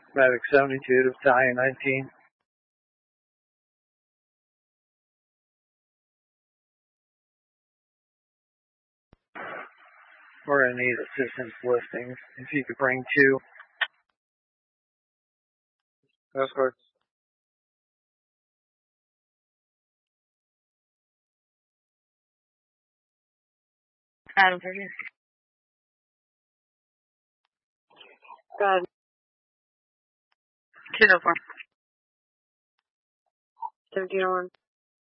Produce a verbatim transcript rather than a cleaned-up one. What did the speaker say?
Mavic seventy-two to Battalion nineteen. We're going to need assistance listings. If you could bring two. Escorts. Adam thirteen. Go ahead. two oh four. seventeen oh one.